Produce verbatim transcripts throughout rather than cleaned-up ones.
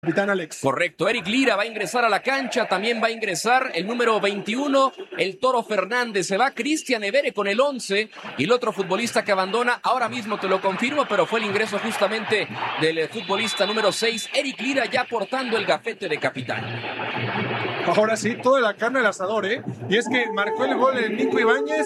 Capitán Alex. Correcto, Eric Lira va a ingresar a la cancha, también va a ingresar el número veintiuno, el Toro Fernández, se va Cristian Evere con el once, y el otro futbolista que abandona, ahora mismo te lo confirmo, pero fue el ingreso justamente del futbolista número seis, Eric Lira, ya portando el gafete de capitán. Ahora sí, toda la carne al asador, ¿eh? Y es que marcó el gol el Nico Ibáñez.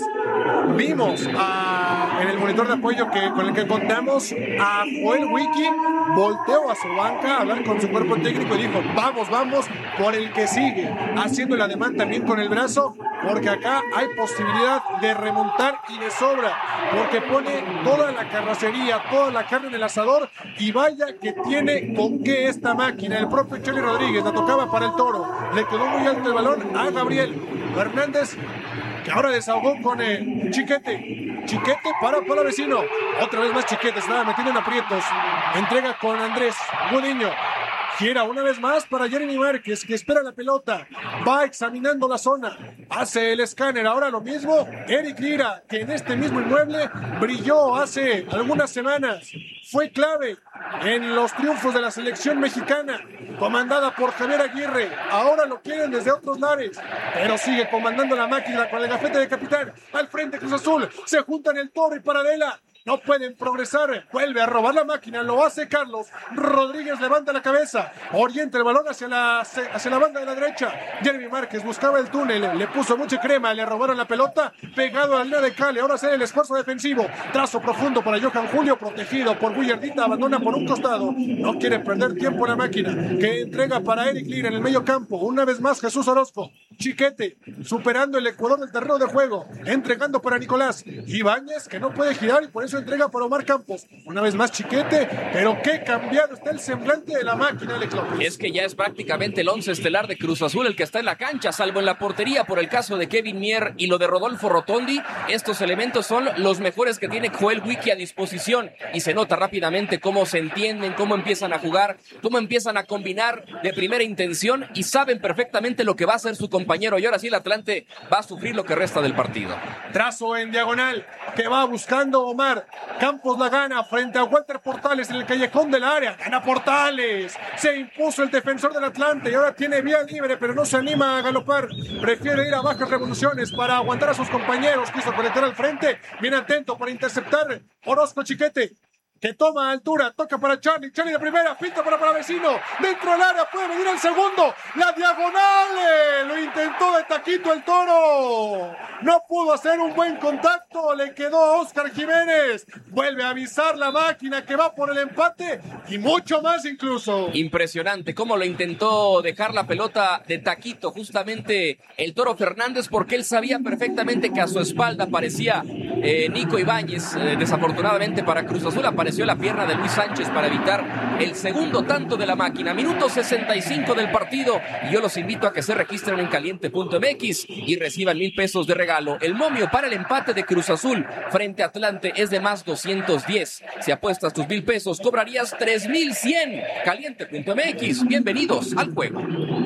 Vimos a, en el monitor de apoyo que, con el que contamos a Joel Wiki, volteó a su banca a hablar con su cuerpo técnico y dijo, vamos, vamos, por el que sigue, haciendo el ademán también con el brazo, porque acá hay posibilidad de remontar y de sobra, porque pone toda la carrocería, toda la carne en el asador, y vaya que tiene con qué esta máquina. El propio Charly Rodríguez la tocaba para el Toro, le quedó muy alto el balón a Gabriel Hernández, que ahora desahogó con eh, Chiquete. Chiquete para Palavecino. Otra vez más Chiquete, se estaba metiendo en aprietos. Entrega con Andrés Gudiño. Gira una vez más para Jeremy Márquez, que espera la pelota. Va examinando la zona. Hace el escáner. Ahora lo mismo Eric Lira, que en este mismo inmueble brilló hace algunas semanas. Fue clave en los triunfos de la selección mexicana, comandada por Javier Aguirre. Ahora lo quieren desde otros lares, pero sigue comandando la máquina con el gafete de capitán. Al frente Cruz Azul, se juntan el Toro y Paradela. No pueden progresar, vuelve a robar la máquina, lo hace Carlos Rodríguez, levanta la cabeza, orienta el balón hacia la, hacia la banda de la derecha. Jeremy Márquez buscaba el túnel, le puso mucha crema, le robaron la pelota, pegado a la línea de Cali. Ahora hace el esfuerzo defensivo, trazo profundo para Johan Julio, protegido por Guillardita, abandona por un costado, no quiere perder tiempo la máquina, que entrega para Eric Lira en el medio campo. Una vez más Jesús Orozco, Chiquete, superando el ecuador del terreno de juego, entregando para Nicolás Ibáñez, que no puede girar y por eso entrega para Omar Campos. Una vez más Chiquete, pero qué cambiado está el semblante de la máquina, Alex López. Es que ya es prácticamente el once estelar de Cruz Azul el que está en la cancha, salvo en la portería por el caso de Kevin Mier y lo de Rodolfo Rotondi. Estos elementos son los mejores que tiene Joel Wiki a disposición, y se nota rápidamente cómo se entienden, cómo empiezan a jugar, cómo empiezan a combinar de primera intención, y saben perfectamente lo que va a hacer su compañero, y ahora sí el Atlante va a sufrir lo que resta del partido. Trazo en diagonal que va buscando Omar Campos, la gana frente a Walter Portales en el callejón del área. Gana Portales, se impuso el defensor del Atlante y ahora tiene vía libre, pero no se anima a galopar, prefiere ir a bajas revoluciones para aguantar a sus compañeros. Quiso conectar al frente, bien atento para interceptar Orozco. Chiquete, que toma altura, toca para Charly, Charly de primera, pinta para Palavecino, dentro del área, puede venir el segundo, la diagonal, lo intentó de taquito el Toro, no pudo hacer un buen contacto, le quedó a Oscar Jiménez, vuelve a avisar la máquina que va por el empate, y mucho más incluso. Impresionante cómo lo intentó dejar la pelota de taquito justamente el Toro Fernández, porque él sabía perfectamente que a su espalda aparecía eh, Nico Ibáñez. Eh, desafortunadamente para Cruz Azul apareció la pierna de Luis Sánchez para evitar el segundo tanto de la máquina. Minuto sesenta y cinco del partido, y yo los invito a que se registren en caliente punto m x y reciban mil pesos de regalo. El momio para el empate de Cruz Azul frente a Atlante es de más doscientos diez. Si apuestas tus mil pesos, cobrarías tres mil cien. caliente punto m x, bienvenidos al juego.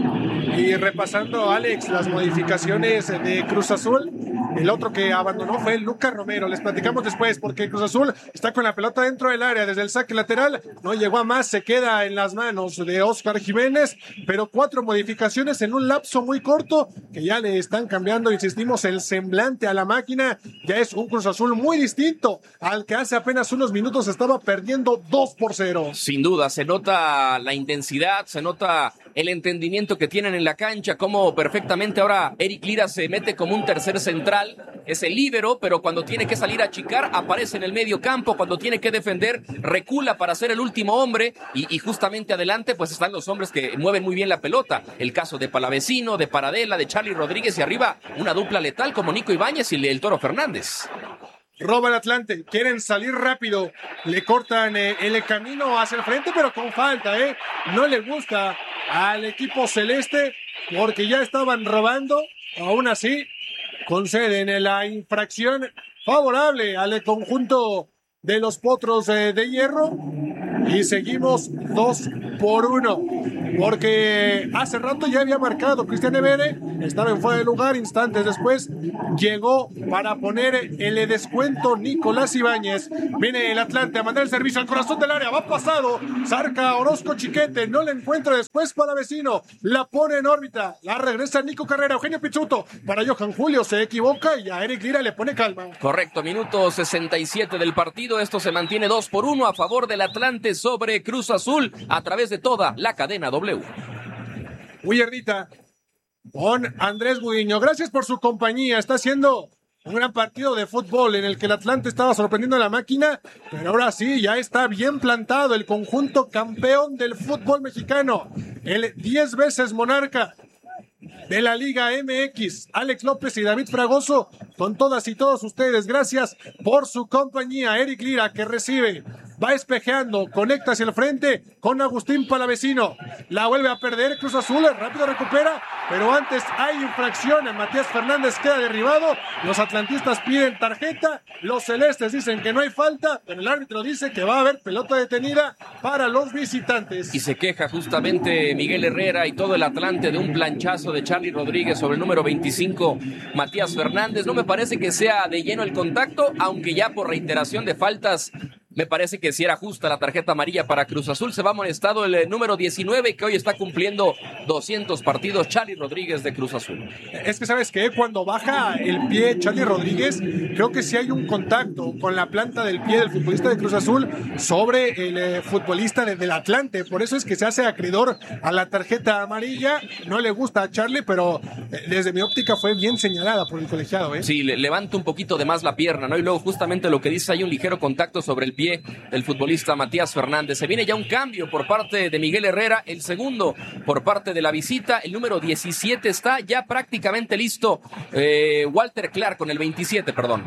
Y repasando, Alex, las modificaciones de Cruz Azul, el otro que abandonó fue Lucas Romero. Les platicamos después, porque Cruz Azul está con la pelota dentro del área desde el saque lateral, no llegó a más, se queda en las manos de Oscar Jiménez, pero cuatro modificaciones en un lapso muy corto que ya le están cambiando, insistimos, el semblante a la máquina. Ya es un Cruz Azul muy distinto al que hace apenas unos minutos estaba perdiendo dos por cero. Sin duda, se nota la intensidad, se nota el entendimiento que tienen en la cancha, como perfectamente ahora Eric Lira se mete como un tercer central, es el líbero, pero cuando tiene que salir a achicar, aparece en el medio campo, cuando tiene que defender, recula para ser el último hombre, y, y justamente adelante pues están los hombres que mueven muy bien la pelota, el caso de Palavecino, de Paradela, de Charly Rodríguez, y arriba una dupla letal como Nico Ibáñez y el Toro Fernández. Roba el Atlante, quieren salir rápido, le cortan eh, el camino hacia el frente, pero con falta, ¿eh? No le gusta al equipo celeste porque ya estaban robando. Aún así, conceden la infracción favorable al conjunto de los Potros eh, de Hierro, y seguimos dos por uno. Porque hace rato ya había marcado Cristian Evere, estaba en fuera de lugar, instantes después llegó para poner el descuento Nicolás Ibáñez. Viene el Atlante a mandar el servicio al corazón del área, va pasado, Zarca Orozco Chiquete, no le encuentra después para Vecino, la pone en órbita, la regresa Nico Carrera, Eugenio Pizzuto, para Johan Julio, se equivoca y a Eric Lira le pone calma. Correcto, minuto sesenta y siete del partido, esto se mantiene dos por uno a favor del Atlante sobre Cruz Azul a través de toda la cadena W. Willardita con Andrés Gudiño, gracias por su compañía, está haciendo un gran partido de fútbol en el que el Atlante estaba sorprendiendo a la máquina, pero ahora sí, ya está bien plantado el conjunto campeón del fútbol mexicano, el diez veces monarca de la Liga M X, Alex López y David Fragoso, con todas y todos ustedes, gracias por su compañía. Eric Lira que recibe, va espejeando, conecta hacia el frente con Agustín Palavecino, la vuelve a perder Cruz Azul, rápido recupera, pero antes hay infracción, Matías Fernández queda derribado, los atlantistas piden tarjeta, los celestes dicen que no hay falta, pero el árbitro dice que va a haber pelota detenida para los visitantes. Y se queja justamente Miguel Herrera y todo el Atlante de un planchazo de Charlie Rodríguez sobre el número veinticinco, Matías Fernández. No me parece que sea de lleno el contacto, aunque ya por reiteración de faltas me parece que si era justa la tarjeta amarilla para Cruz Azul. Se va amonestado el número diecinueve, que hoy está cumpliendo doscientos partidos, Charlie Rodríguez de Cruz Azul. Es que sabes que cuando baja el pie Charlie Rodríguez, creo que sí hay un contacto con la planta del pie del futbolista de Cruz Azul sobre el eh, futbolista de, del Atlante. Por eso es que se hace acreedor a la tarjeta amarilla. No le gusta a Charlie, pero eh, desde mi óptica fue bien señalada por el colegiado. ¿eh? Sí, le levanta un poquito de más la pierna, ¿no? Y luego justamente lo que dice, hay un ligero contacto sobre el pie del futbolista Matías Fernández. Se viene ya un cambio por parte de Miguel Herrera, el segundo por parte de la visita, el número diecisiete está ya prácticamente listo, eh, Walter Clark con el veintisiete, perdón.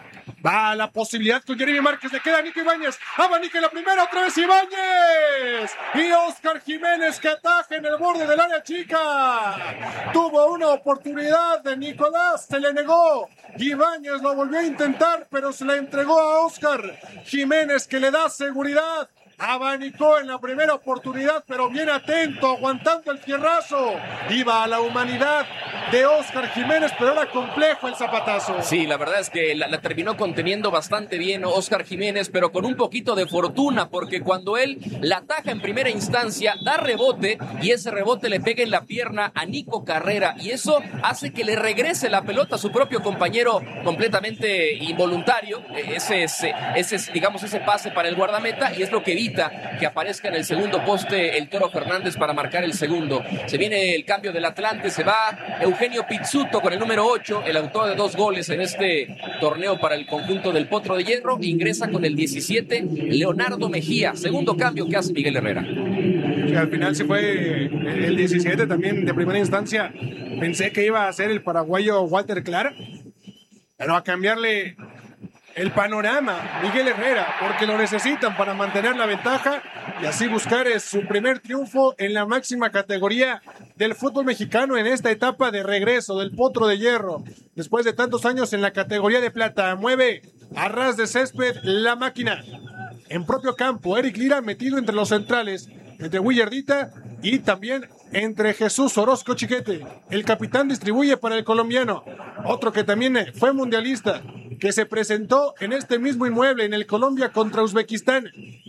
Va la posibilidad con Jeremy Márquez, le queda Nico Ibáñez, abanica en la primera, otra vez Ibáñez, y Oscar Jiménez que ataja en el borde del área chica, tuvo una oportunidad de Nicolás, se le negó, Ibáñez lo volvió a intentar, pero se la entregó a Oscar Jiménez que le da seguridad. Abanicó en la primera oportunidad, pero bien atento, aguantando el fierrazo. Iba a la humanidad de Oscar Jiménez, pero era complejo el zapatazo. Sí, la verdad es que la, la terminó conteniendo bastante bien Oscar Jiménez, pero con un poquito de fortuna, porque cuando él la ataja en primera instancia, da rebote, y ese rebote le pega en la pierna a Nico Carrera, y eso hace que le regrese la pelota a su propio compañero completamente involuntario. Ese es, ese es digamos, ese pase para el guardameta, y es lo que evita que aparezca en el segundo poste el Toro Fernández para marcar el segundo. Se viene el cambio del Atlante, se va Eugenio Pizzuto con el número ocho, el autor de dos goles en este torneo para el conjunto del Potro de Hierro. Ingresa con el diecisiete Leonardo Mejía, segundo cambio que hace Miguel Herrera. Sí, al final se fue el diecisiete también de primera instancia. Pensé que iba a ser el paraguayo Walter Clark, pero a cambiarle el panorama Miguel Herrera, porque lo necesitan para mantener la ventaja y así buscar su primer triunfo en la máxima categoría del fútbol mexicano en esta etapa de regreso del Potro de Hierro. Después de tantos años en la categoría de plata, mueve a ras de césped la máquina. En propio campo, Eric Lira metido entre los centrales, entre Willardita y también entre Jesús Orozco Chiquete. El capitán distribuye para el colombiano, otro que también fue mundialista, que se presentó en este mismo inmueble en el Colombia contra Uzbekistán.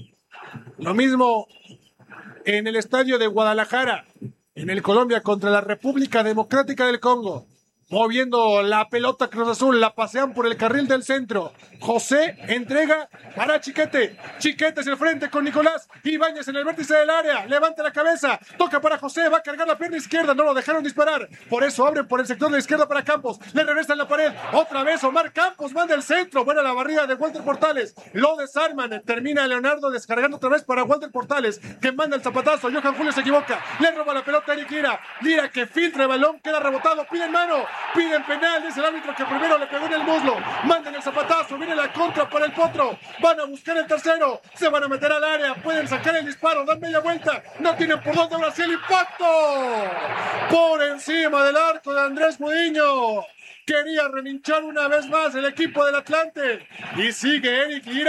Lo mismo en el estadio de Guadalajara, en el Colombia contra la República Democrática del Congo. Moviendo la pelota Cruz Azul, la pasean por el carril del centro. José entrega para Chiquete. Chiquete hacia el frente con Nicolás Ibáñez en el vértice del área. Levanta la cabeza, toca para José, va a cargar la pierna izquierda. No lo dejaron disparar. Por eso abren por el sector de la izquierda para Campos. Le regresa en la pared. Otra vez Omar Campos manda el centro. Buena la barrida de Walter Portales. Lo desarman. Termina Leonardo descargando otra vez para Walter Portales, que manda el zapatazo. Johan Julio se equivoca. Le roba la pelota a Eric Lira. Lira que filtra el balón, queda rebotado. Piden mano. Piden penal, es el árbitro que primero le pegó en el muslo. Mandan el zapatazo, viene la contra para el Potro. Van a buscar el tercero, se van a meter al área, pueden sacar el disparo, dan media vuelta. No tienen por dónde, ahora sí el impacto. Por encima del arco de Andrés Gudiño. Quería relinchar una vez más el equipo del Atlante. Y sigue Eric Lira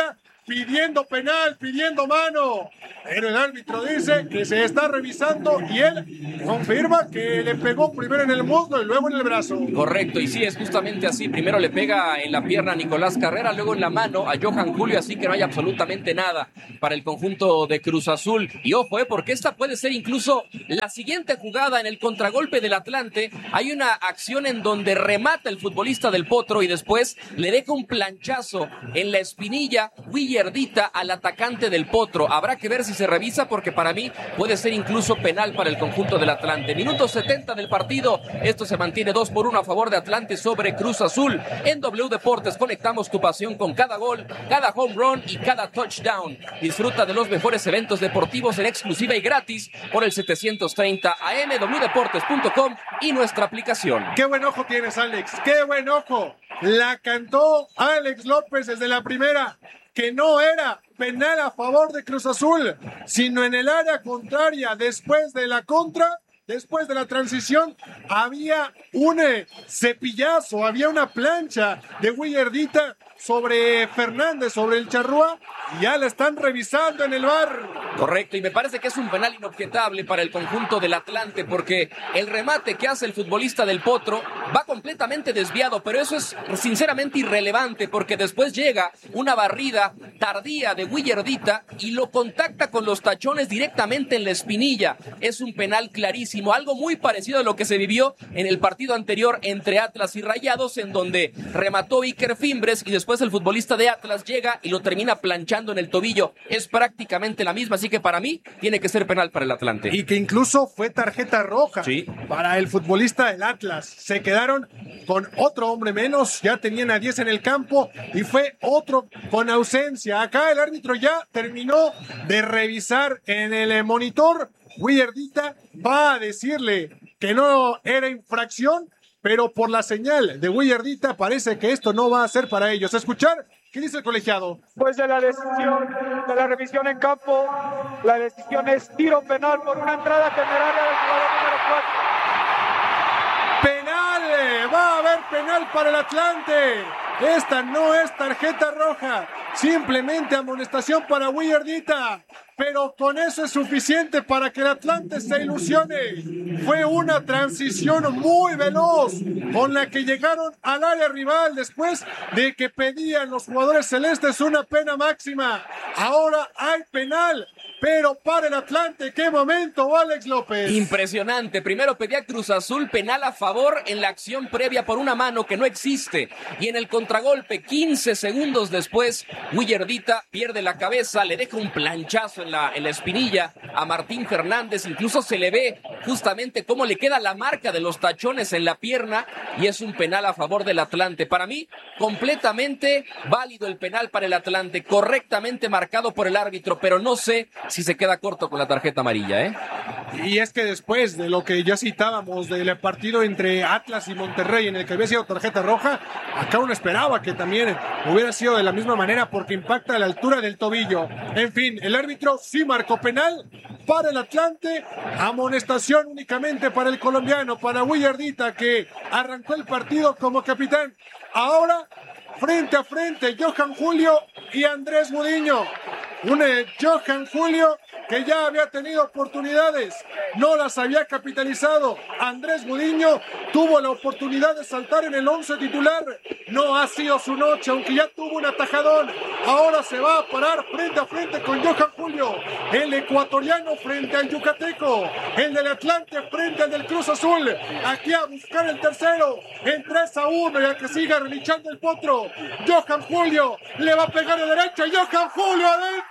pidiendo penal, pidiendo mano. Pero el árbitro dice que se está revisando y él confirma que le pegó primero en el muslo y luego en el brazo. Correcto, y sí, es justamente así. Primero le pega en la pierna a Nicolás Carrera, luego en la mano a Johan Julio, así que no hay absolutamente nada para el conjunto de Cruz Azul. Y ojo, eh, porque esta puede ser incluso la siguiente jugada en el contragolpe del Atlante. Hay una acción en donde remata el futbolista del Potro y después le deja un planchazo en la espinilla Willardita al atacante del Potro. Habrá que ver si se revisa, porque para mí puede ser incluso penal para el conjunto del Atlante. Minuto setenta del partido, esto se mantiene dos por uno a favor de Atlante sobre Cruz Azul. En W Deportes conectamos tu pasión con cada gol, cada home run y cada touchdown. Disfruta de los mejores eventos deportivos en exclusiva y gratis por el setecientos treinta A M, w deportes punto com y nuestra aplicación. ¡Qué buen ojo tienes, Alex! ¡Qué buen ojo! La cantó Alex López desde la primera, que no era penal a favor de Cruz Azul, sino en el área contraria. Después de la contra, después de la transición, había un eh, cepillazo, había una plancha de Willardita sobre Fernández, sobre el Charrúa, y ya la están revisando en el V A R. Correcto, y me parece que es un penal inobjetable para el conjunto del Atlante, porque el remate que hace el futbolista del Potro va completamente desviado, pero eso es sinceramente irrelevante, porque después llega una barrida tardía de Willardita y lo contacta con los tachones directamente en la espinilla. Es un penal clarísimo, algo muy parecido a lo que se vivió en el partido anterior entre Atlas y Rayados, en donde remató Iker Fimbres y después el futbolista de Atlas llega y lo termina planchando en el tobillo. Es prácticamente la misma, así que para mí tiene que ser penal para el Atlante. Y que incluso fue tarjeta roja, sí, para el futbolista del Atlas. Se quedaron con otro hombre menos, ya tenían a diez en el campo y fue otro con ausencia. Acá el árbitro ya terminó de revisar en el monitor. Willardita va a decirle que no era infracción, pero por la señal de Willardita parece que esto no va a ser para ellos. A escuchar, ¿qué dice el colegiado? Pues de la decisión, de la revisión en campo, la decisión es tiro penal por una entrada temeraria del jugador número cuatro. ¡Penal! ¡Va a haber penal para el Atlante! Esta no es tarjeta roja, simplemente amonestación para Willardita. Pero con eso es suficiente para que el Atlante se ilusione. Fue una transición muy veloz con la que llegaron al área rival después de que pedían los jugadores celestes una pena máxima. Ahora hay penal, pero para el Atlante, ¡qué momento, Alex López! Impresionante. Primero pedía Cruz Azul penal a favor en la acción previa por una mano que no existe. Y en el contragolpe, quince segundos después, Willardita pierde la cabeza, le deja un planchazo en la, en la espinilla a Martín Fernández. Incluso se le ve justamente cómo le queda la marca de los tachones en la pierna y es un penal a favor del Atlante. Para mí, completamente válido el penal para el Atlante, correctamente marcado por el árbitro, pero no sé si se queda corto con la tarjeta amarilla, ¿eh? Y es que después de lo que ya citábamos del partido entre Atlas y Monterrey, en el que había sido tarjeta roja, acá uno esperaba que también hubiera sido de la misma manera porque impacta a la altura del tobillo. En fin, el árbitro sí marcó penal para el Atlante, amonestación únicamente para el colombiano, para Willardita, que arrancó el partido como capitán. Ahora, frente a frente, Johan Julio y Andrés Gudiño. Un eh, Johan Julio que ya había tenido oportunidades, no las había capitalizado. Andrés Gudiño tuvo la oportunidad de saltar en el once titular, no ha sido su noche, aunque ya tuvo un atajadón. Ahora se va a parar frente a frente con Johan Julio, el ecuatoriano frente al yucateco, el del Atlante frente al del Cruz Azul, aquí a buscar el tercero, en tres a uno, y a que siga relinchando el potro. Johan Julio le va a pegar de derecha, Johan Julio adentro.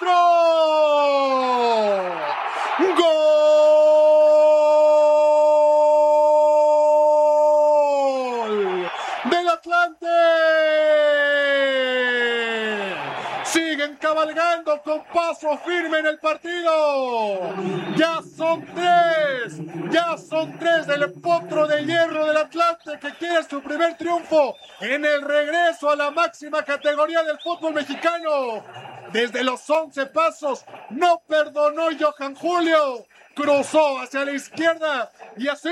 ¡Gol del Atlante! Siguen cabalgando con paso firme en el partido. Ya son tres, ya son tres del potro de hierro del Atlante, que quiere su primer triunfo en el regreso a la máxima categoría del fútbol mexicano. Desde los once pasos no perdonó Johan Julio cruzó hacia la izquierda y así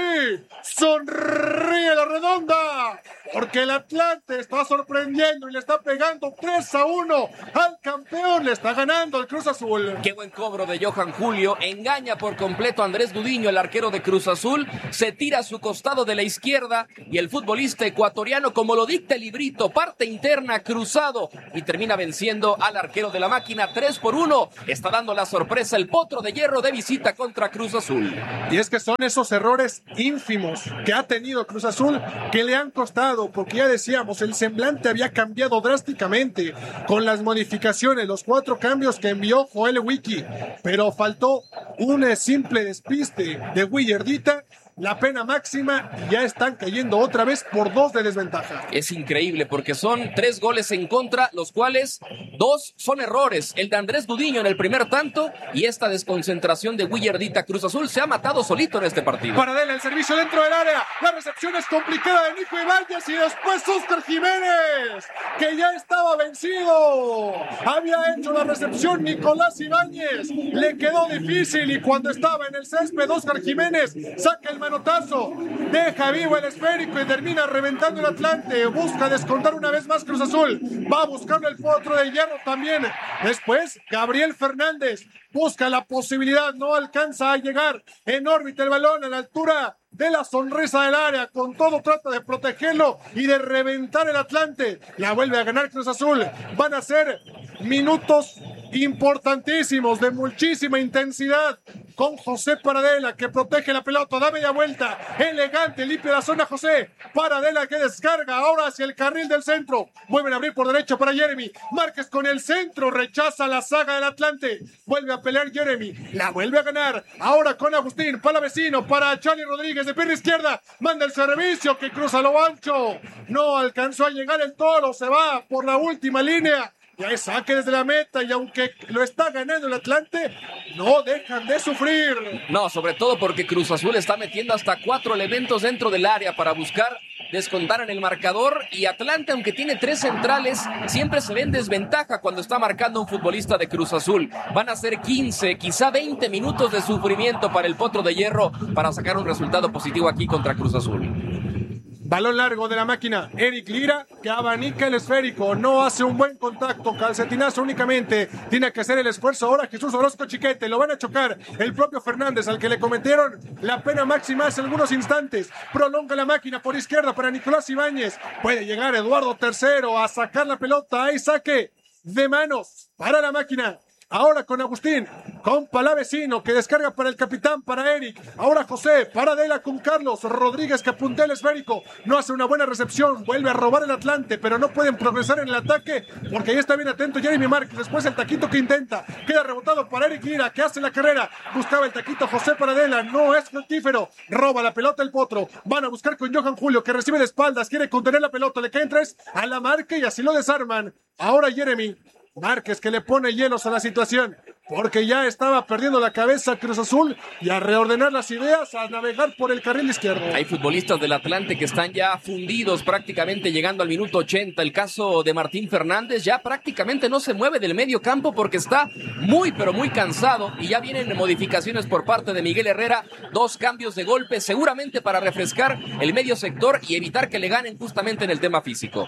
sonríe la redonda, porque el Atlante está sorprendiendo y le está pegando tres a uno al campeón, le está ganando el Cruz Azul. Qué buen cobro de Johan Julio, engaña por completo a Andrés Gudiño, el arquero de Cruz Azul, se tira a su costado de la izquierda y el futbolista ecuatoriano, como lo dicta el librito, parte interna, cruzado y termina venciendo al arquero de la Máquina tres por uno. Está dando la sorpresa el Potro de Hierro de visita contra Cruz Azul. Y es que son esos errores ínfimos que ha tenido Cruz Azul que le han costado, porque ya decíamos, el semblante había cambiado drásticamente con las modificaciones, los cuatro cambios que envió Joel Wiki, pero faltó un simple despiste de Willardita, la pena máxima, y ya están cayendo otra vez por dos de desventaja. Es increíble porque son tres goles en contra, los cuales dos son errores. El de Andrés Gudiño en el primer tanto y esta desconcentración de Willardita. Cruz Azul se ha matado solito en este partido. Paradela, el servicio dentro del área, la recepción es complicada de Nico Ibáñez y después Óscar Jiménez, que ya estaba vencido. Había hecho la recepción Nicolás Ibáñez, le quedó difícil y cuando estaba en el césped Óscar Jiménez saca el manotazo, deja vivo el esférico y termina reventando el Atlante. Busca descontar una vez más Cruz Azul, va a buscarlo el Potro de Hierro también. Después Gabriel Fernández busca la posibilidad, no alcanza a llegar en órbita el balón a la altura de la sonrisa del área, con todo trata de protegerlo y de reventar el Atlante. La vuelve a ganar Cruz Azul. Van a ser minutos importantísimos de muchísima intensidad con José Paradela, que protege la pelota, da media vuelta, elegante, limpia la zona José Paradela, que descarga ahora hacia el carril del centro. Vuelven a abrir por derecho para Jeremy Márquez con el centro, rechaza la saga del Atlante, vuelve a pelear Jeremy, la vuelve a ganar ahora con Agustín Palavecino para Charlie Rodríguez de pierna izquierda, manda el servicio que cruza lo ancho, no alcanzó a llegar el Toro, se va por la última línea. Ya es saque desde la meta y aunque lo está ganando el Atlante, no dejan de sufrir. No, sobre todo porque Cruz Azul está metiendo hasta cuatro elementos dentro del área para buscar descontar en el marcador, y Atlante, aunque tiene tres centrales, siempre se ve en desventaja cuando está marcando un futbolista de Cruz Azul. Van a ser quince, quizá veinte minutos de sufrimiento para el Potro de Hierro para sacar un resultado positivo aquí contra Cruz Azul. Balón largo de la Máquina, Eric Lira, que abanica el esférico, no hace un buen contacto, calcetinazo únicamente, tiene que hacer el esfuerzo ahora Jesús Orozco Chiquete, lo van a chocar el propio Fernández, al que le cometieron la pena máxima hace algunos instantes. Prolonga la Máquina por izquierda para Nicolás Ibáñez, puede llegar Eduardo Tercero a sacar la pelota, hay saque de manos para la Máquina. Ahora con Agustín, con Palavecino, que descarga para el capitán, para Eric. Ahora José, Paradela con Carlos Rodríguez, que apunta el esférico. No hace una buena recepción, vuelve a robar el Atlante, pero no pueden progresar en el ataque, porque ahí está bien atento Jeremy Márquez. Después el taquito que intenta, queda rebotado para Eric Lira, que hace la carrera. Buscaba el taquito José Paradela, no es fructífero. Roba la pelota el Potro. Van a buscar con Johan Julio, que recibe de espaldas, quiere contener la pelota, le caen tres a la marca y así lo desarman. Ahora Jeremy Márquez, que le pone hielos a la situación, porque ya estaba perdiendo la cabeza Cruz Azul, y a reordenar las ideas, a navegar por el carril izquierdo. Hay futbolistas del Atlante que están ya fundidos, prácticamente llegando al minuto ochenta. El caso de Martín Fernández ya prácticamente no se mueve del medio campo porque está muy pero muy cansado, y ya vienen modificaciones por parte de Miguel Herrera, dos cambios de golpe seguramente para refrescar el medio sector y evitar que le ganen justamente en el tema físico.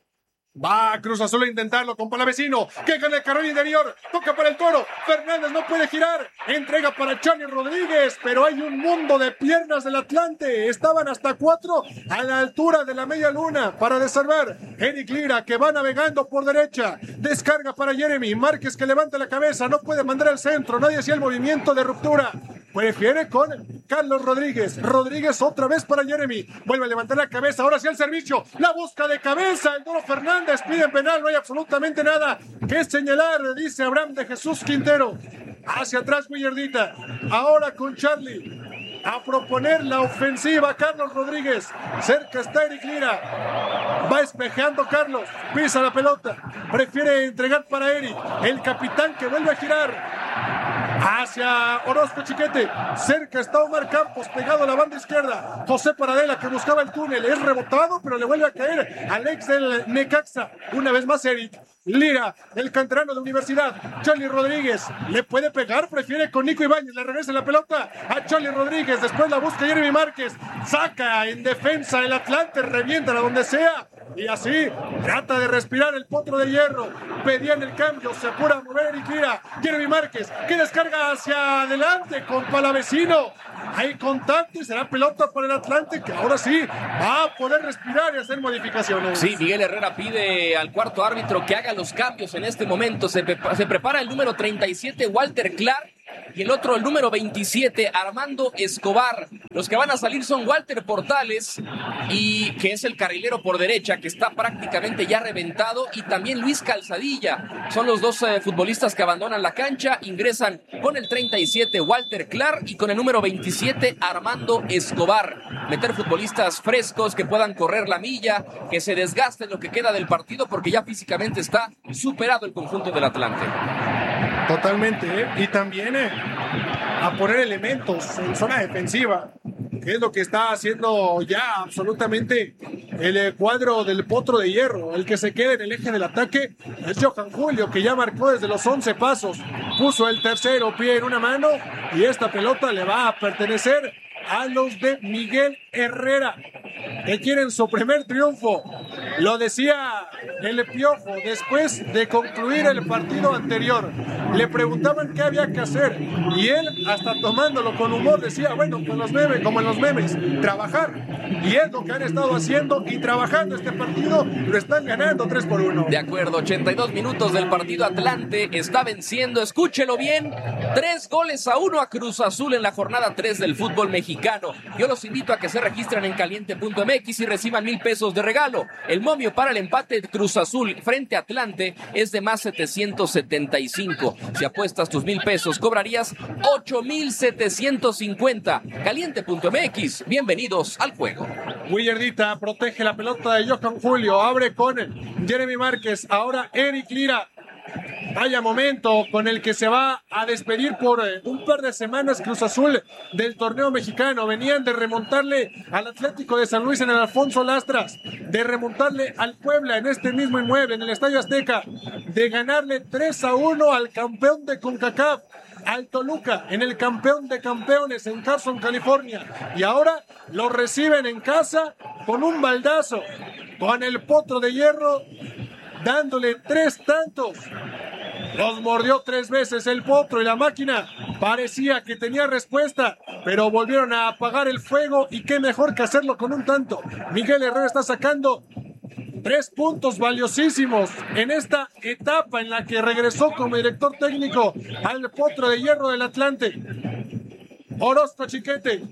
Va Cruz Azul a intentarlo con Palavecino, que gana el carril interior, toca para el Toro, Fernández no puede girar, entrega para Charlie Rodríguez, pero hay un mundo de piernas del Atlante, estaban hasta cuatro a la altura de la media luna para desarmar. Eric Lira, que va navegando por derecha, descarga para Jeremy Márquez, que levanta la cabeza, no puede mandar al centro, nadie hacía el movimiento de ruptura, prefiere con Carlos Rodríguez, Rodríguez otra vez para Jeremy, vuelve a levantar la cabeza, ahora sí el servicio, la busca de cabeza, el Toro Fernández pide penal, no hay absolutamente nada que señalar, dice Abraham de Jesús Quintero. Hacia atrás Willardita, ahora con Charlie, a proponer la ofensiva Carlos Rodríguez, cerca está Eric Lira, va espejando Carlos, pisa la pelota, prefiere entregar para Eric, el capitán que vuelve a girar hacia Orozco Chiquete, cerca está Omar Campos, pegado a la banda izquierda, José Paradela, que buscaba el túnel, es rebotado, pero le vuelve a caer al ex del Necaxa, una vez más Eric, Lira, el canterano de Universidad. Charlie Rodríguez le puede pegar, prefiere con Nico Ibáñez, le regresa la pelota a Charlie Rodríguez, después la busca Jeremy Márquez, saca en defensa el Atlante, revienta a donde sea, y así trata de respirar el Potro de Hierro. Pedían el cambio, se apura a mover Eric Lira. Jeremy Márquez, que descarga hacia adelante con Palavecino. Hay contacto y será pelota para el Atlante, que ahora sí va a poder respirar y hacer modificaciones. Sí, Miguel Herrera pide al cuarto árbitro que haga los cambios en este momento. Se, se prepara el número treinta y siete, Walter Clark, y el otro, el número veintisiete, Armando Escobar. Los que van a salir son Walter Portales, y que es el carrilero por derecha, que está prácticamente ya reventado, y también Luis Calzadilla. Son los dos eh, futbolistas que abandonan la cancha. Ingresan con el treinta y siete, Walter Clark, y con el número veintisiete, Armando Escobar. Meter futbolistas frescos que puedan correr la milla, que se desgasten lo que queda del partido, porque ya físicamente está superado el conjunto del Atlante. Totalmente, ¿eh? Y también eh, a poner elementos en zona defensiva, que es lo que está haciendo ya absolutamente el eh, cuadro del Potro de Hierro. El que se queda en el eje del ataque es Johan Julio, que ya marcó desde los once pasos, puso el tercero pie en una mano, y esta pelota le va a pertenecer a los de Miguel Herrera, que quieren su primer triunfo. Lo decía el Piojo después de concluir el partido anterior. Le preguntaban qué había que hacer, y él, hasta tomándolo con humor, decía, bueno, con los memes, como en los memes, trabajar. Y es lo que han estado haciendo y trabajando este partido. Lo están ganando tres por uno. De acuerdo, ochenta y dos minutos del partido. Atlante está venciendo, escúchelo bien, tres goles a uno a Cruz Azul en la jornada tres del fútbol mexicano. Yo los invito a que se registren en caliente punto m x y reciban mil pesos de regalo. El momio para el empate de Cruz Azul frente a Atlante es de más setecientos setenta y cinco. Si apuestas tus mil pesos, cobrarías ocho mil setecientos cincuenta. caliente punto m x, bienvenidos al juego. Willardita protege la pelota de Johan Julio, abre con Jeremy Márquez, ahora Eric Lira. Vaya momento con el que se va a despedir por un par de semanas Cruz Azul del torneo mexicano. Venían de remontarle al Atlético de San Luis en el Alfonso Lastras, de remontarle al Puebla en este mismo inmueble, en el Estadio Azteca, de ganarle tres a uno al campeón de CONCACAF, al Toluca, en el campeón de campeones en Carson, California, y ahora lo reciben en casa con un baldazo, con el Potro de Hierro dándole tres tantos. Los mordió tres veces el Potro, y la máquina parecía que tenía respuesta, pero volvieron a apagar el fuego, y qué mejor que hacerlo con un tanto. Miguel Herrera está sacando tres puntos valiosísimos en esta etapa en la que regresó como director técnico al Potro de Hierro del Atlante. Orozco Chiquete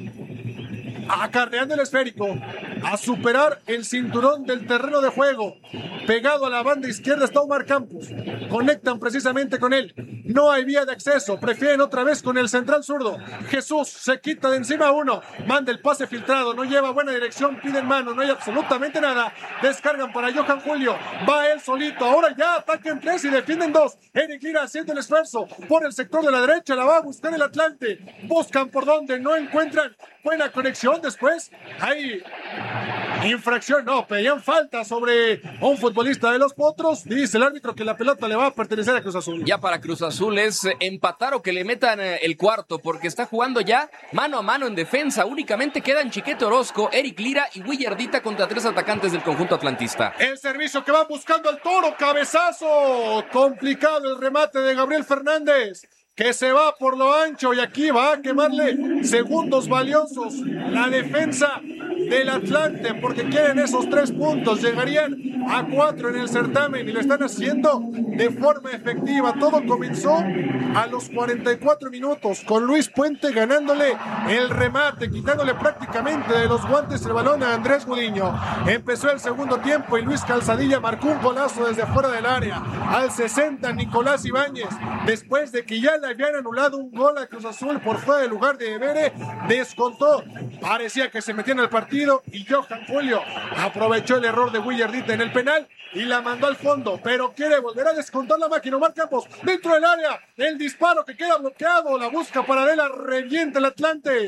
acarreando el esférico a superar el cinturón del terreno de juego. Pegado a la banda izquierda está Omar Campos. Conectan precisamente con él. No hay vía de acceso. Prefieren otra vez con el central zurdo. Jesús se quita de encima a uno. Manda el pase filtrado. No lleva buena dirección. Piden mano. No hay absolutamente nada. Descargan para Johan Julio. Va él solito. Ahora ya atacan tres y defienden dos. Eric Lira haciendo el esfuerzo por el sector de la derecha. La va a buscar el Atlante. Buscan por donde. No encuentran buena conexión. Después hay infracción, no, pedían falta sobre un futbolista de los Potros. Dice el árbitro que la pelota le va a pertenecer a Cruz Azul. Ya para Cruz Azul es empatar o que le metan el cuarto, porque está jugando ya mano a mano en defensa. Únicamente quedan Chiquete Orozco, Eric Lira y Willardita contra tres atacantes del conjunto atlantista. El servicio que va buscando al Toro, cabezazo, complicado el remate de Gabriel Fernández, que se va por lo ancho, y aquí va a quemarle segundos valiosos la defensa del Atlante, porque quieren esos tres puntos. Llegarían a cuatro en el certamen y lo están haciendo de forma efectiva. Todo comenzó a los cuarenta y cuatro minutos con Luis Puente ganándole el remate, quitándole prácticamente de los guantes el balón a Andrés Gudiño. Empezó el segundo tiempo y Luis Calzadilla marcó un golazo desde fuera del área. Al sesenta, Nicolás Ibáñez, después de que ya le habían anulado un gol a Cruz Azul por fuera del lugar de Bere, descontó. Parecía que se metía en el partido, y Johan Julio aprovechó el error de Willardita en el penal y la mandó al fondo, pero quiere volver a descontar la máquina. Omar Campos dentro del área, el disparo que queda bloqueado, la busca paralela, revienta el Atlante.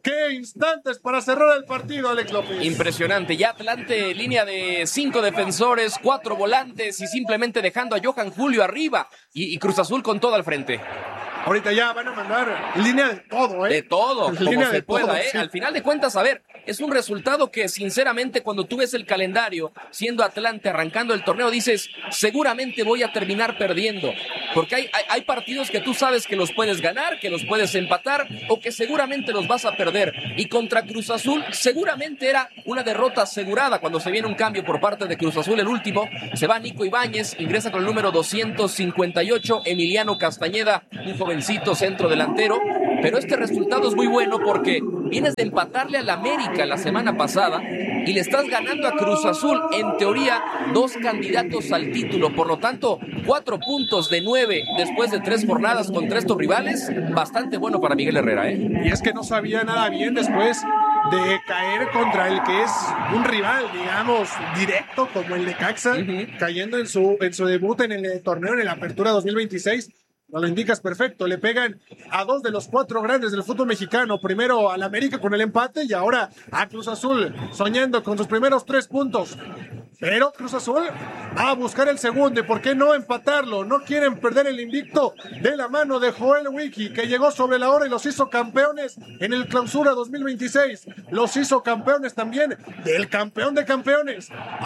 ¡Qué instantes para cerrar el partido, Alex López! Impresionante. Ya Atlante, línea de cinco defensores, cuatro volantes y simplemente dejando a Johan Julio arriba y, y Cruz Azul con todo al frente. Ahorita ya van a mandar línea de todo, ¿eh? De todo, como línea se de pueda, todo, ¿eh? sí. Al final de cuentas, a ver, es un resultado que sinceramente cuando tú ves el calendario, siendo Atlante arrancando el torneo, dices, seguramente voy a terminar perdiendo. Porque hay, hay, hay partidos que tú sabes que los puedes ganar, que los puedes empatar o que seguramente los vas a perder. Y contra Cruz Azul seguramente era una derrota asegurada cuando se viene un cambio por parte de Cruz Azul. El último, se va Nico Ibáñez, ingresa con el número doscientos cincuenta y ocho, Emiliano Castañeda, un jovencito centro delantero. Pero este resultado es muy bueno porque vienes de empatarle al América la semana pasada y le estás ganando a Cruz Azul, en teoría, dos candidatos al título. Por lo tanto, cuatro puntos de nueve después de tres jornadas contra estos rivales, bastante bueno para Miguel Herrera, ¿eh? Y es que no sabía nada bien después de caer contra el que es un rival, digamos, directo como el Necaxa, uh-huh. cayendo en su, en su debut en el torneo en la Apertura dos mil veintiséis. No lo indicas perfecto, le pegan a dos de los cuatro grandes del fútbol mexicano, primero al América con el empate y ahora a Cruz Azul, soñando con sus primeros tres puntos. Pero Cruz Azul va a buscar el segundo, y por qué no empatarlo. No quieren perder el invicto de la mano de Joel Wiki, que llegó sobre la hora y los hizo campeones en el Clausura dos mil veintiséis. Los hizo campeones también del campeón de campeones.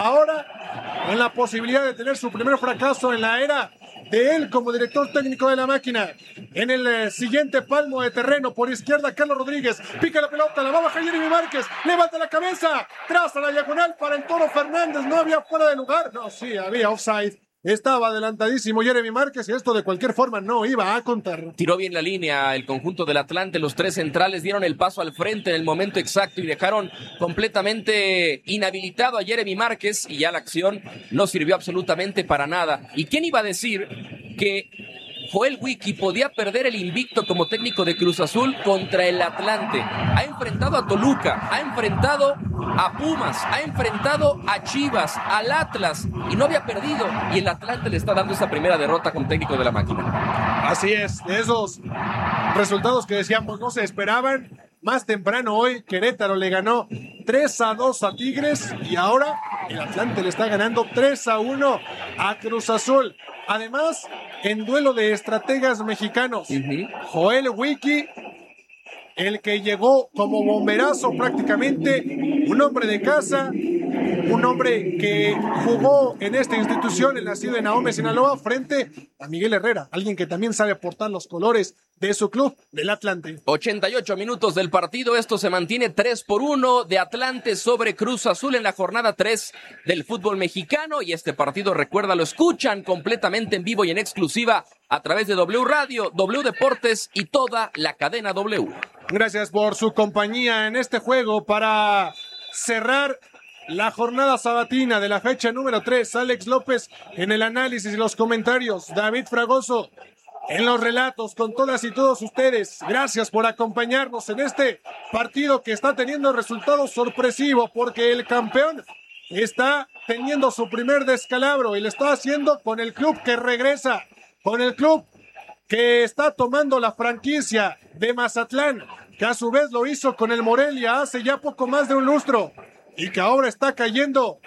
Ahora, con la posibilidad de tener su primer fracaso en la era de él como director técnico de la máquina. En el eh, siguiente palmo de terreno, por izquierda, Carlos Rodríguez, pica la pelota, la va a bajar Jeremy Márquez, levanta la cabeza, traza la diagonal para el Toro Fernández, no había fuera de lugar, no, sí, había offside. Estaba adelantadísimo Jeremy Márquez y esto de cualquier forma no iba a contar. Tiró bien la línea el conjunto del Atlante, los tres centrales dieron el paso al frente en el momento exacto y dejaron completamente inhabilitado a Jeremy Márquez y ya la acción no sirvió absolutamente para nada. ¿Y quién iba a decir que Joel Wiki podía perder el invicto como técnico de Cruz Azul contra el Atlante? Ha enfrentado a Toluca, ha enfrentado a Pumas, ha enfrentado a Chivas, al Atlas y no había perdido, y el Atlante le está dando esa primera derrota como técnico de la máquina. Así es, de esos resultados que decíamos no se esperaban. Más temprano hoy Querétaro le ganó tres a dos a Tigres y ahora el Atlante le está ganando tres a uno a Cruz Azul. Además, en duelo de estrategas mexicanos, uh-huh. Joel Wiki, el que llegó como bomberazo prácticamente, un hombre de casa, un hombre que jugó en esta institución, el nacido en Ahome, Sinaloa, frente a Miguel Herrera, alguien que también sabe portar los colores de su club, del Atlante. ochenta y ocho minutos del partido, esto se mantiene tres por uno de Atlante sobre Cruz Azul en la jornada tres del fútbol mexicano, y este partido, recuerda, lo escuchan completamente en vivo y en exclusiva a través de W Radio, W Deportes y toda la cadena W. Gracias por su compañía en este juego para cerrar la jornada sabatina de la fecha número tres. Alex López en el análisis y los comentarios, David Fragoso en los relatos con todas y todos ustedes. Gracias por acompañarnos en este partido que está teniendo resultados sorpresivos, porque el campeón está teniendo su primer descalabro y lo está haciendo con el club que regresa, con el club que está tomando la franquicia de Mazatlán, que a su vez lo hizo con el Morelia hace ya poco más de un lustro y que ahora está cayendo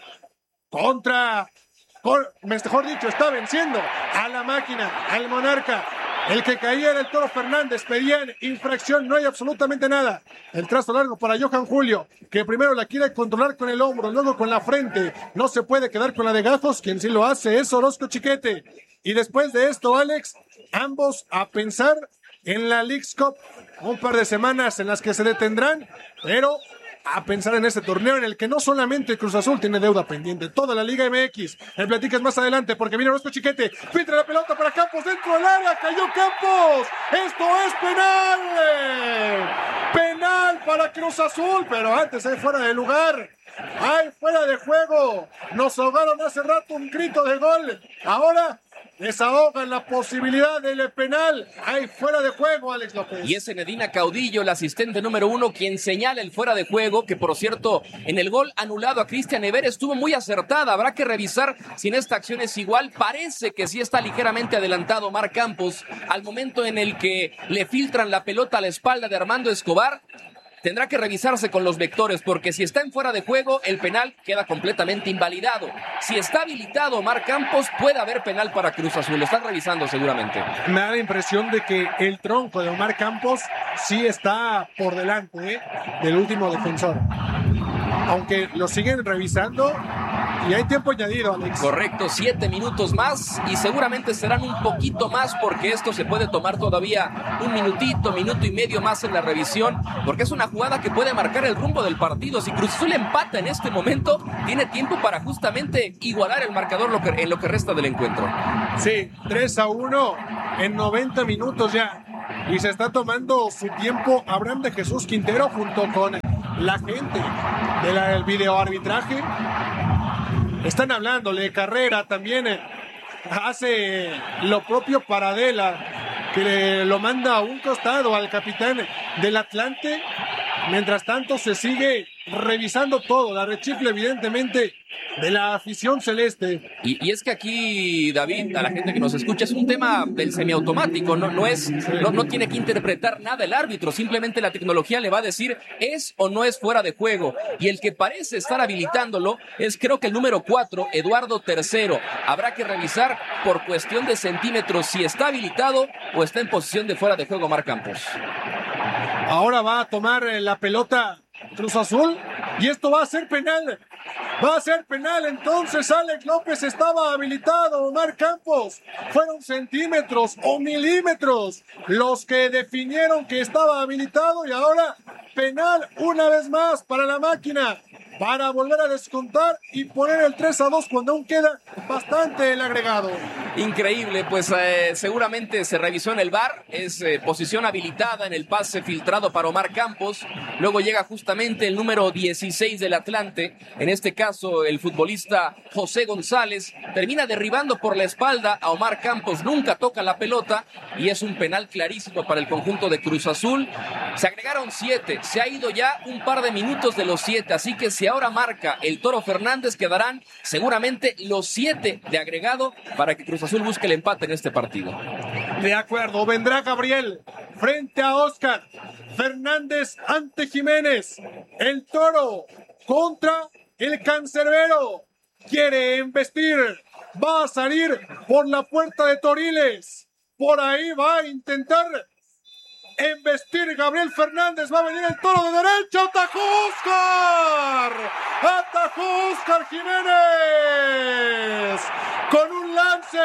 contra, con, mejor dicho, está venciendo a la máquina, al Monarca. El que caía era el Toro Fernández, pedían infracción, no hay absolutamente nada. El trazo largo para Johan Julio, que primero la quiere controlar con el hombro, luego con la frente. No se puede quedar con la de Gajos, quien sí lo hace es Orozco Chiquete. Y después de esto, Alex, ambos a pensar en la Leagues Cup. Un par de semanas en las que se detendrán, pero a pensar en este torneo en el que no solamente Cruz Azul tiene deuda pendiente, toda la Liga M X. El platicas más adelante porque viene Orozco Chiquete, filtra la pelota para Campos dentro del área, cayó Campos. Esto es penal. Penal para Cruz Azul, pero antes hay fuera de lugar. Hay fuera de juego. Nos ahogaron hace rato un grito de gol. Ahora desahogan la posibilidad del penal. Hay fuera de juego, Alex López. Y es Zenedina Caudillo, el asistente número uno, quien señala el fuera de juego, que por cierto, en el gol anulado a Cristian Ever estuvo muy acertada. Habrá que revisar si en esta acción es igual. Parece que sí está ligeramente adelantado Omar Campos al momento en el que le filtran la pelota a la espalda de Armando Escobar. tendrá que revisarse con los vectores, porque si está en fuera de juego, el penal queda completamente invalidado. Si está habilitado Omar Campos, puede haber penal para Cruz Azul. Lo están revisando seguramente. Me da la impresión de que el tronco de Omar Campos sí está por delante, ¿eh?, del último defensor. Aunque lo siguen revisando y hay tiempo añadido, Alex. Correcto, siete minutos más y seguramente serán un poquito más, porque esto se puede tomar todavía un minutito, minuto y medio más en la revisión, porque es una jugada que puede marcar el rumbo del partido. Si Cruz Azul empata en este momento, tiene tiempo para justamente igualar el marcador lo que, en lo que resta del encuentro. Sí, tres a uno en noventa minutos ya. Y se está tomando su tiempo Abraham de Jesús Quintero junto con la gente del videoarbitraje. Están hablándole de carrera también. Eh, hace lo propio Paradela, que le, lo manda a un costado al capitán del Atlante. Mientras tanto se sigue revisando todo, la rechifla evidentemente de la afición celeste. Y, y es que aquí, David, a la gente que nos escucha, es un tema del semiautomático, no, no, es, no, no tiene que interpretar nada el árbitro, simplemente la tecnología le va a decir es o no es fuera de juego. Y el que parece estar habilitándolo es, creo que el número cuatro, Eduardo Tercero. Habrá que revisar por cuestión de centímetros si está habilitado o está en posición de fuera de juego Omar Campos. Ahora va a tomar la pelota Cruz Azul y esto va a ser penal. Va a ser penal, entonces Alex López estaba habilitado. Omar Campos, fueron centímetros o milímetros los que definieron que estaba habilitado, y ahora penal una vez más para la máquina, para volver a descontar y poner el tres a dos cuando aún queda bastante el agregado. Increíble, pues eh, seguramente se revisó en el V A R, es eh, posición habilitada en el pase filtrado para Omar Campos. Luego llega justamente el número dieciséis del Atlante, en este caso el futbolista José González, termina derribando por la espalda a Omar Campos, nunca toca la pelota y es un penal clarísimo para el conjunto de Cruz Azul. Se agregaron siete, se ha ido ya un par de minutos de los siete, así que si ahora marca el Toro Fernández, quedarán seguramente los siete de agregado para que Cruz Azul busque el empate en este partido. De acuerdo, vendrá Gabriel frente a Oscar Fernández ante Jiménez. El Toro contra el Cancerbero. Quiere embestir, va a salir por la puerta de Toriles. Por ahí va a intentar embestir Gabriel Fernández, va a venir el Toro de derecha, atajó Oscar, atajó Oscar Jiménez, con un lance,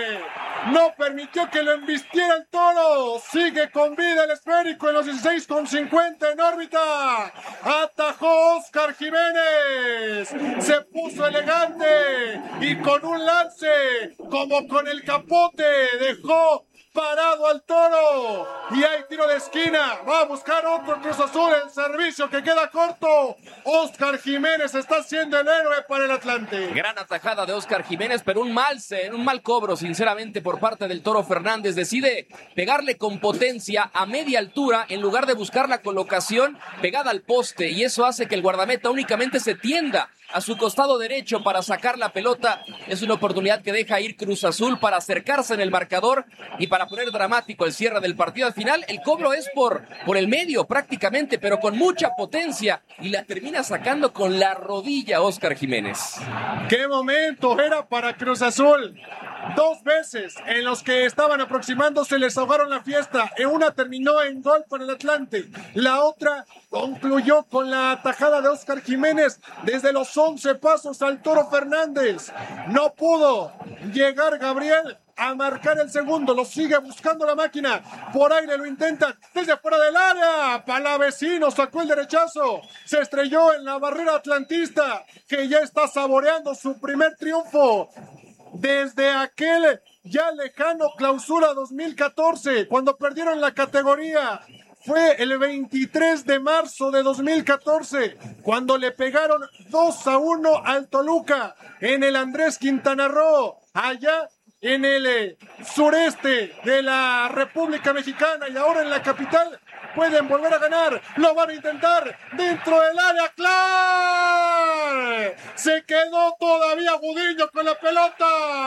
no permitió que lo embistiera el Toro, sigue con vida el esférico en los dieciséis con cincuenta en órbita, atajó Oscar Jiménez, se puso elegante y con un lance, como con el capote, dejó parado al Toro y hay tiro de esquina, va a buscar otro Cruz Azul, el servicio que queda corto. Oscar Jiménez está siendo el héroe para el Atlante. Gran atajada de Oscar Jiménez, pero un mal, un mal cobro sinceramente por parte del Toro Fernández. Decide pegarle con potencia a media altura en lugar de buscar la colocación pegada al poste, y eso hace que el guardameta únicamente se tienda a su costado derecho para sacar la pelota. Es una oportunidad que deja ir Cruz Azul para acercarse en el marcador y para poner dramático el cierre del partido. Al final el cobro es por, por el medio prácticamente, pero con mucha potencia, y la termina sacando con la rodilla Oscar Jiménez. ¡Qué momento era para Cruz Azul! Dos veces en los que estaban aproximándose les ahogaron la fiesta. En una terminó en gol para el Atlante. La otra concluyó con la atajada de Oscar Jiménez desde los once pasos al Toro Fernández. No pudo llegar Gabriel a marcar el segundo, lo sigue buscando la máquina, por aire lo intentan, desde fuera del área, Palavecino sacó el derechazo, se estrelló en la barrera atlantista, que ya está saboreando su primer triunfo desde aquel ya lejano clausura dos mil catorce, cuando perdieron la categoría. Fue el veintitrés de marzo de dos mil catorce, cuando le pegaron dos a uno al Toluca en el Andrés Quintana Roo, allá en el eh, sureste de la República Mexicana, y ahora en la capital pueden volver a ganar, lo van a intentar dentro del área, ¡claro! Se quedó todavía Vaya Gudiño con la pelota.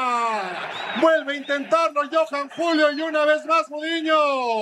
Vuelve a intentarlo Johan Julio y una vez más Gudiño.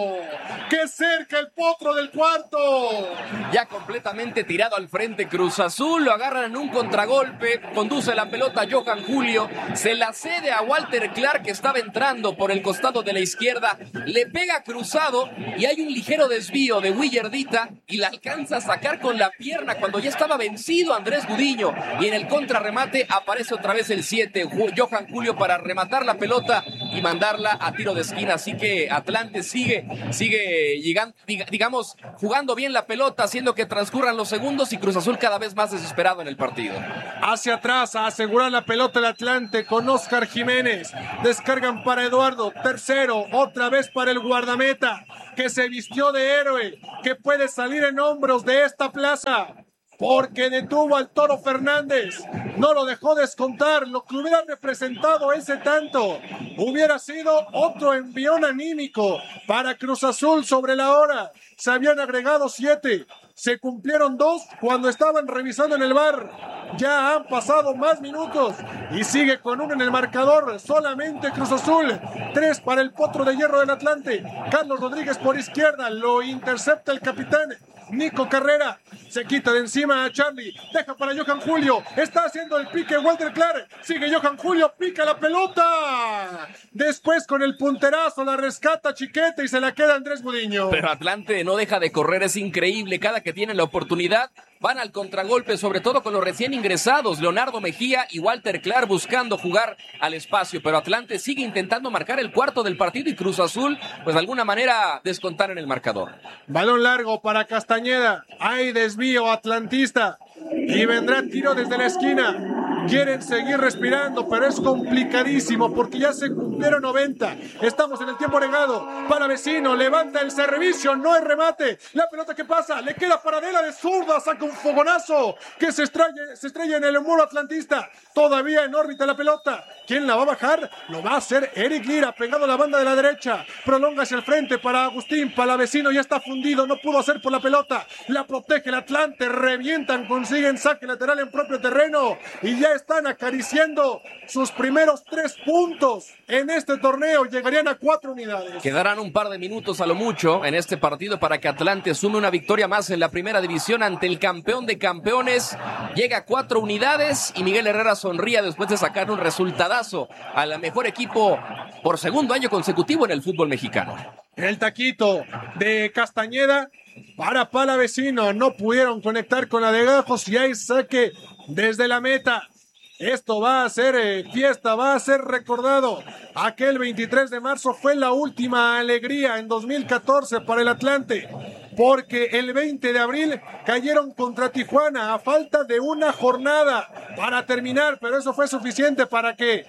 Que cerca el potro del cuarto. Ya completamente tirado al frente Cruz Azul, lo agarran en un contragolpe, conduce la pelota Johan Julio, se la cede a Walter Clark que estaba entrando por el costado de la izquierda, le pega cruzado y hay un ligero desvío de Willardita y la alcanza a sacar con la pierna cuando ya estaba vencido Andrés Gudiño y en el contrarremate aparece otra vez el siete, Johan Julio para rematar la pelota y mandarla a tiro de esquina, así que Atlante sigue, sigue llegando, digamos, jugando bien la pelota, haciendo que transcurran los segundos y Cruz Azul cada vez más desesperado en el partido. Hacia atrás a asegurar la pelota el Atlante con Oscar Jiménez. Descargan para Eduardo. Tercero, otra vez para el guardameta que se vistió de héroe, que puede salir en hombros de esta plaza. Porque detuvo al Toro Fernández, no lo dejó descontar, lo que hubiera representado ese tanto, hubiera sido otro envión anímico para Cruz Azul sobre la hora. Se habían agregado siete, se cumplieron dos cuando estaban revisando en el V A R. Ya han pasado más minutos y sigue con uno en el marcador, solamente Cruz Azul. Tres para el potro de hierro del Atlante. Carlos Rodríguez por izquierda, lo intercepta el capitán Nico Carrera, se quita de encima a Charlie, deja para Johan Julio, está haciendo el pique Walter Clark, sigue Johan Julio, pica la pelota, después con el punterazo la rescata Chiquete y se la queda Andrés Gudiño. Pero Atlante no deja de correr, es increíble, cada que tienen la oportunidad van al contragolpe, sobre todo con los recién ingresados, Leonardo Mejía y Walter Clark buscando jugar al espacio, pero Atlante sigue intentando marcar el cuarto del partido y Cruz Azul, pues de alguna manera descontar en el marcador. Balón largo para Castañeda, hay desvío atlantista y vendrá tiro desde la esquina. Quieren seguir respirando, pero es complicadísimo porque ya se cumplieron noventa. Estamos en el tiempo agregado. Para Vecino, levanta el servicio, no hay remate. La pelota que pasa, le queda para Adela de zurda, saca un fogonazo que se estrella, se estrella en el muro atlantista. Todavía en órbita la pelota. ¿Quién la va a bajar? Lo va a hacer Eric Lira, pegado a la banda de la derecha. Prolonga hacia el frente para Agustín. Palavecino ya está fundido, no pudo hacer por la pelota. La protege el Atlante, revientan, consiguen saque lateral en propio terreno. Y ya están acariciando sus primeros tres puntos en este torneo. Llegarían a cuatro unidades. Quedarán un par de minutos a lo mucho en este partido para que Atlante sume una victoria más en la primera división ante el campeón de campeones. Llega a cuatro unidades y Miguel Herrera sonría después de sacar un resultadazo al mejor equipo por segundo año consecutivo en el fútbol mexicano. El taquito de Castañeda para Palavecino. No pudieron conectar con la de Gajos y hay saque desde la meta. Esto va a ser eh, fiesta, va a ser recordado. Aquel veintitrés de marzo fue la última alegría en dos mil catorce para el Atlante, porque el veinte de abril cayeron contra Tijuana a falta de una jornada para terminar, pero eso fue suficiente para que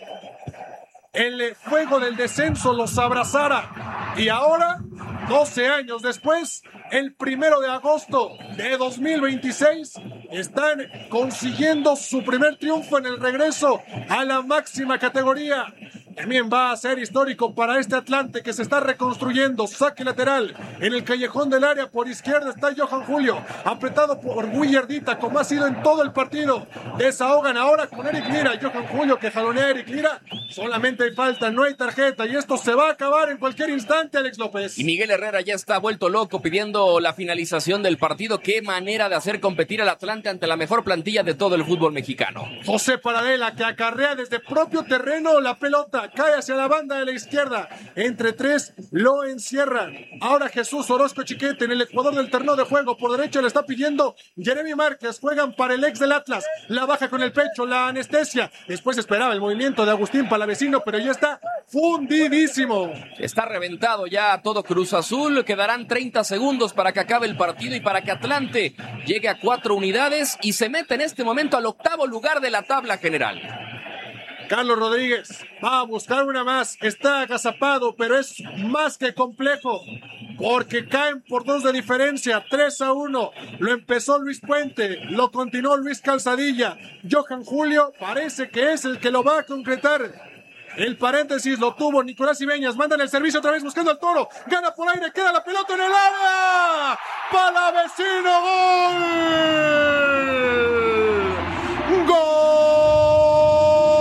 el fuego del descenso los abrazara. Y ahora, doce años después, el primero de agosto de dos mil veintiséis, están consiguiendo su primer triunfo en el regreso a la máxima categoría. También va a ser histórico para este Atlante que se está reconstruyendo. Saque lateral en el callejón del área. Por izquierda está Johan Julio, apretado por Willardita, como ha sido en todo el partido. Desahogan ahora con Eric Lira. Johan Julio que jalonea a Eric Lira. Solamente hay falta, no hay tarjeta. Y esto se va a acabar en cualquier instante, Alex López. Y Miguel Herrera ya está vuelto loco pidiendo la finalización del partido. Qué manera de hacer competir al Atlante ante la mejor plantilla de todo el fútbol mexicano. José Paradela que acarrea desde propio terreno la pelota. Cae hacia la banda de la izquierda. Entre tres lo encierran. Ahora Jesús Orozco Chiquete en el ecuador del terreno de juego. Por derecha le está pidiendo Jeremy Márquez. Juegan para el ex del Atlas. La baja con el pecho, la anestesia. Después esperaba el movimiento de Agustín Palavecino, pero ya está fundidísimo. Está reventado ya todo Cruz Azul. Quedarán treinta segundos para que acabe el partido y para que Atlante llegue a cuatro unidades y se mete en este momento al octavo lugar de la tabla general. Carlos Rodríguez va a buscar una más, está agazapado, pero es más que complejo, porque caen por dos de diferencia, tres a uno, lo empezó Luis Puente, lo continuó Luis Calzadilla, Johan Julio parece que es el que lo va a concretar. El paréntesis lo tuvo Nicolás Ibeñas, mandan el servicio otra vez buscando al Toro, gana por aire, queda la pelota en el área, Palavecino, gol, gol.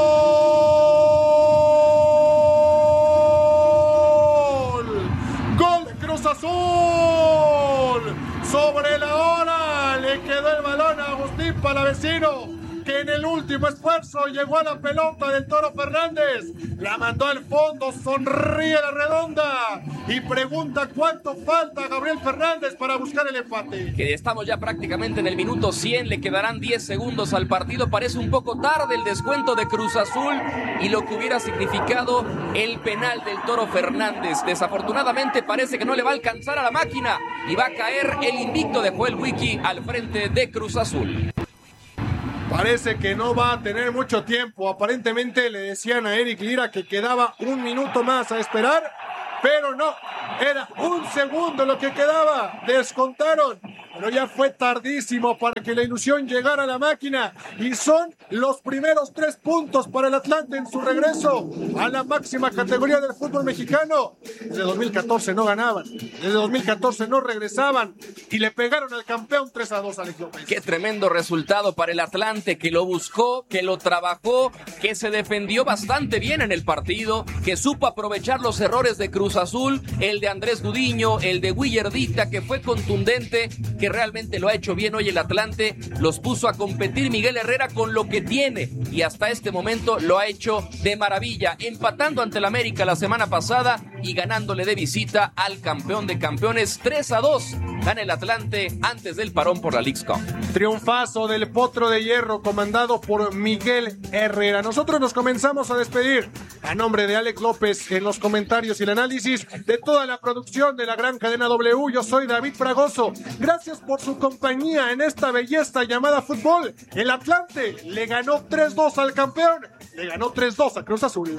Palavecino, que en el último esfuerzo llegó a la pelota del Toro Fernández, la mandó al fondo, sonríe la redonda y pregunta cuánto falta a Gabriel Fernández para buscar el empate. Que estamos ya prácticamente en el minuto cien, le quedarán diez segundos al partido, parece un poco tarde el descuento de Cruz Azul y lo que hubiera significado el penal del Toro Fernández. Desafortunadamente parece que no le va a alcanzar a la máquina y va a caer el invicto de Joel Wiki al frente de Cruz Azul. Parece que no va a tener mucho tiempo. Aparentemente le decían a Eric Lira que quedaba un minuto más a esperar, pero no, era un segundo lo que quedaba. Descontaron, pero ya fue tardísimo para que la ilusión llegara a la máquina y son los primeros tres puntos para el Atlante en su regreso a la máxima categoría del fútbol mexicano. Desde dos mil catorce no ganaban, desde dos mil catorce no regresaban y le pegaron al campeón tres a dos a Alex López. Qué tremendo resultado para el Atlante, que lo buscó, que lo trabajó, que se defendió bastante bien en el partido, que supo aprovechar los errores de Cruz Azul, el de Andrés Gudiño, el de Willardita, que fue contundente, que realmente lo ha hecho bien hoy el Atlante. Los puso a competir Miguel Herrera con lo que tiene y hasta este momento lo ha hecho de maravilla, empatando ante el América la semana pasada y ganándole de visita al campeón de campeones. Tres a dos gana el Atlante antes del parón por la Leagues Cup. Triunfazo del Potro de Hierro comandado por Miguel Herrera. Nosotros nos comenzamos a despedir a nombre de Alex López en los comentarios y el análisis de toda la producción de la gran cadena W. Yo soy David Fragoso. Gracias por su compañía en esta belleza llamada fútbol. El Atlante le ganó tres dos al campeón, le ganó tres dos a Cruz Azul.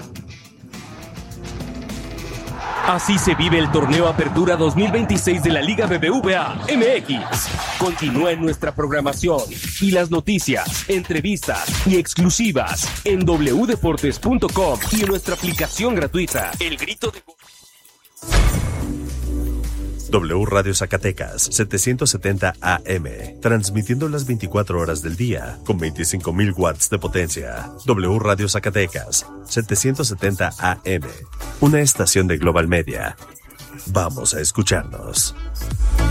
Así se vive el torneo Apertura dos mil veintiséis de la Liga B B V A M X. Continúa en nuestra programación y las noticias, entrevistas y exclusivas en doble u deportes punto com y en nuestra aplicación gratuita. El Grito de W Radio Zacatecas, setecientos setenta A M, transmitiendo las veinticuatro horas del día, con veinticinco mil watts de potencia. W Radio Zacatecas, setecientos setenta A M, una estación de Global Media. Vamos a escucharnos.